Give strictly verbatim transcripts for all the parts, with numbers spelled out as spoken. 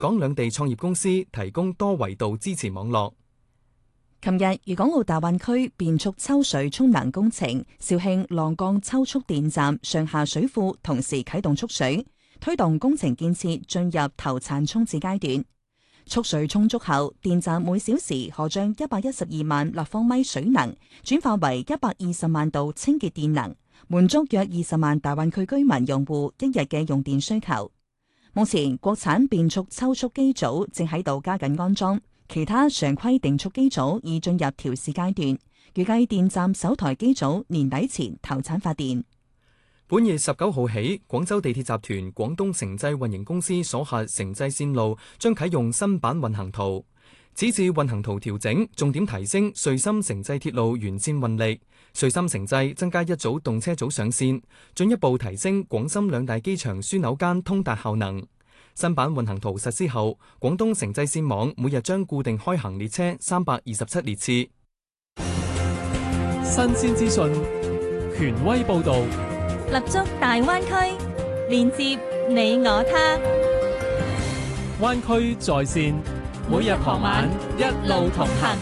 港兩地創業公司提供多維度支持網絡。 琴日，粵港澳大灣區變速抽水蓄能工程肇慶浪江抽蓄電站上下水庫同時啟動蓄水，推動工程建設進入投產沖治階段。蓄水充足後，電站每小時可將一百一十二萬立方米水能轉化為一百二十萬度清潔電能，滿足約二十萬大灣區居民用戶一日嘅用電需求。目前，國產變速抽蓄機組正喺度加緊安裝。其他常規定速機組已進入調試階段，預計電站首台機組年底前投產發電。 本月十九號起，廣州地鐵集團廣東城際運營公司所轄城際線路將啟用新版運行圖。此次運行圖調整，重點提升穗深城際鐵路沿線運力，穗深城際增加一組動車組上線，進一步提升廣深兩大機場樞紐間通達效能。新版運行圖實施後，廣東城際線網每日將固定開行列車三百二十七列次。 新鮮資訊，權威報導， 立足大灣區，連接你我他。 灣區在線，每日傍晚一路同行。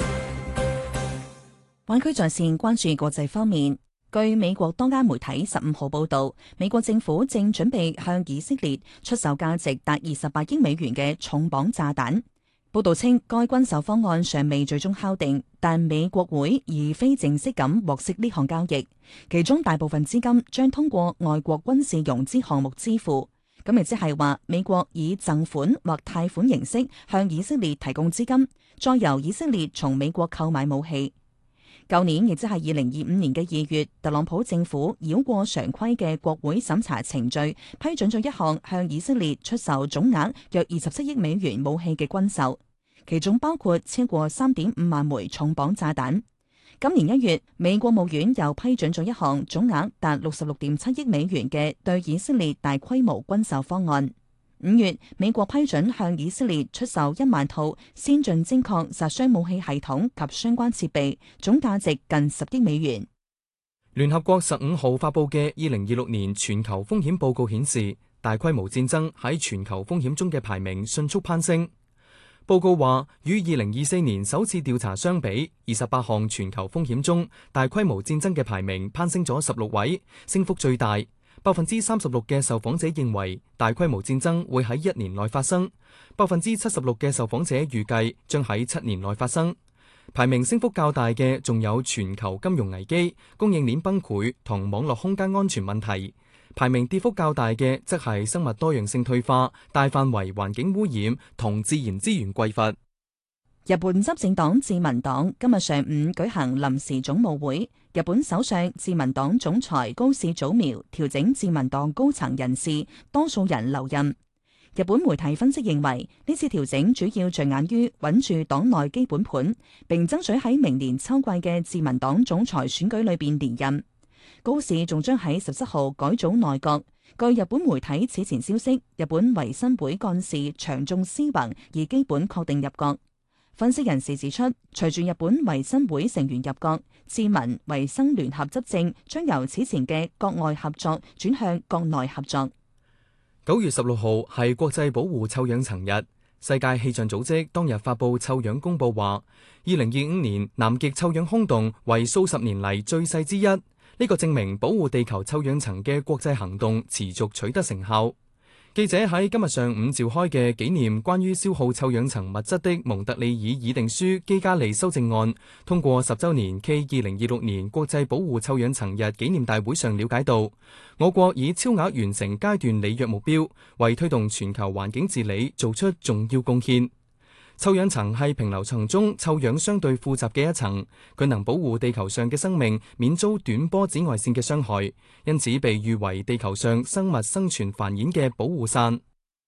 灣區在線關注國際方面。據美國多間媒體十五號報道，美國政府正準備向以色列出售價值達二十八億美元嘅重磅炸彈。報道稱，該軍售方案尚未最終敲定，但美國會以非正式咁獲悉呢項交易，其中大部分資金將通過外國軍事融資項目支付。咁亦即係話，美國以贈款或貸款形式向以色列提供資金，再由以色列從美國購買武器。舊年亦即係二零二五年嘅二月，特朗普政府繞過常規嘅國會審查程序，批准咗一項向以色列出售總額約二十七億美元武器嘅軍售，其中包括超過三點五萬枚重磅炸彈。今年一月，美國務院又批准咗一項總額達六十六點七億美元嘅對以色列大規模軍售方案。五月，美國批准向以色列出售一萬套先進精確殺傷武器系統及相關設備，總價值近十億美元。 聯合國十五號發佈嘅二零二六年全球風險報告顯示，大規模戰爭喺全球風險中嘅排名迅速攀升。報告話，與二零二四年首次調查相比，二十八項全球風險中，大規模戰爭嘅排名攀升咗十六位，升幅最大。百分之三十六嘅受訪者認為大規模戰爭會喺一年內發生，百分之七十六嘅受訪者預計將喺七年內發生。排名升幅較大嘅仲有全球金融危機、供應鏈崩潰同網絡空間安全問題。排名跌幅較大嘅則係生物多樣性退化、大範圍環境污染同自然資源匱乏。 日本執政黨自民黨今日上午舉行臨時總務會，日本首相自民黨總裁高市早苗調整自民黨高層人士，多數人留任。日本媒體分析認為，呢次調整主要着眼於穩住黨內基本盤，並爭取喺明年秋季嘅自民黨總裁選舉裏邊連任。高市仲將喺十七號改組內閣。據日本媒體此前消息，日本維新會幹事長仲思宏已基本確定入閣。分析人士指出，隨住日本維新會成員入閣，自民維新聯合執政將由此前嘅國外合作轉向國內合作。 九月十六號係國際保護臭氧層日，世界氣象組織當日發布臭氧公報話，二零二五年南極臭氧空洞為數十年嚟最細之一，呢、這個證明保護地球臭氧層嘅國際行動持續取得成效。記者喺今日上午召開嘅紀念關於消耗臭氧層物質的蒙特利爾議定書基加利修正案通過十週年暨二零二六年國際保護臭氧層日紀念大會上了解到，我國以超額完成階段履約目標，為推動全球環境治理做出重要貢獻。臭氧層係平流層中臭氧相對富集嘅一層，佢能保護地球上嘅生命免遭短波紫外線嘅傷害，因此被譽為地球上生物生存繁衍嘅保護傘。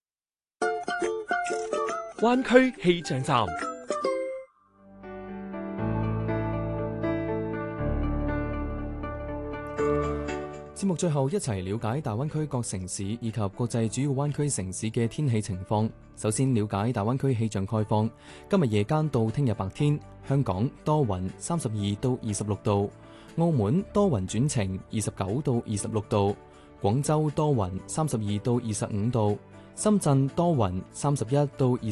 灣區氣象站。 節目最後一齊了解大灣區各城市以及國際主要灣區城市嘅天氣情況。首先了解大灣區氣象概況。今日夜間到聽日白天，香港多雲，三十二到二十六度；澳門多雲轉晴，二十九到二十六度；廣州多雲，三十二到二十五度； 深圳多雲，三十一到二